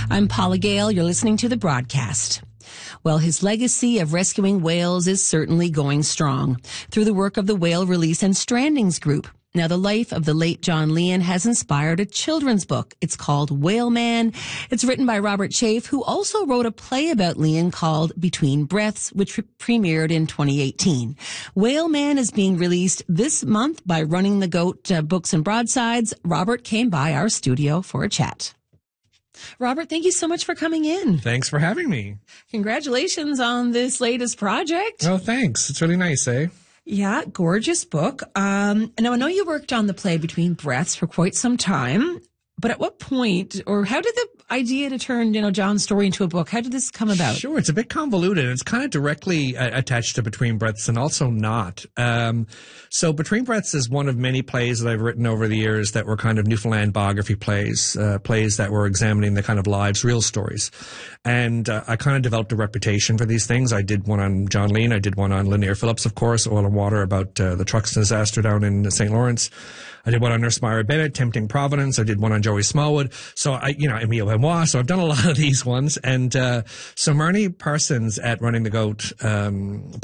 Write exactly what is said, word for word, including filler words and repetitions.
I'm Paula Gale. You're listening to the broadcast. Well, his legacy of rescuing whales is certainly going strong through the work of the Whale Release and Strandings Group. Now, the life of the late John Leon has inspired a children's book. It's called Whale Man. It's written by Robert Chafe, who also wrote a play about Leon called Between Breaths, which premiered in twenty eighteen. Whale Man is being released this month by Running the Goat uh, Books and Broadsides. Robert came by our studio for a chat. Robert, thank you so much for coming in. Thanks for having me. Congratulations on this latest project. Oh, thanks. It's really nice, eh? Yeah, gorgeous book. Um, now, I know you worked on the play Between Breaths for quite some time, but at what point, or how did the idea to turn, you know, John's story into a book, how did this come about? Sure, it's a bit convoluted. It's kind of directly uh, attached to Between Breaths and also not. Um, so Between Breaths is one of many plays that I've written over the years that were kind of Newfoundland biography plays, uh, plays that were examining the kind of lives, real stories. And uh, I kind of developed a reputation for these things. I did one on John Leon. I did one on Lanier Phillips, of course, Oil and Water, about uh, the trucks disaster down in Saint Lawrence. I did one on Nurse Myra Bennett, Tempting Providence. I did one on Joey Smallwood. So I, you know, Emile Benoit. So I've done a lot of these ones. And, uh, so Marnie Parsons at Running the Goat, um,